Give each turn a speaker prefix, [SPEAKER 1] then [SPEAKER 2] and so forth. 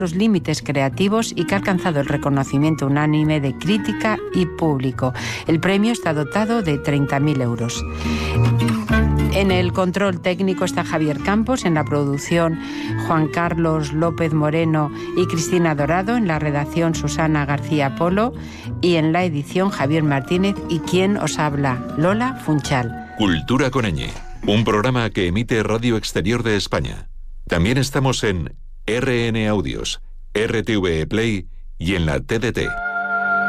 [SPEAKER 1] los límites creativos y que ha alcanzado el reconocimiento unánime de crítica y público. El premio está dotado de 30.000 euros. En el control técnico está Javier Campos, en la producción Juan Carlos López Moreno y Cristina Dorado, en la redacción Susana García Polo y en la edición Javier Martínez y quien os habla, Lola Funchal.
[SPEAKER 2] Cultura con ñ, un programa que emite Radio Exterior de España. También estamos en RN Audios, RTV Play y en la TDT.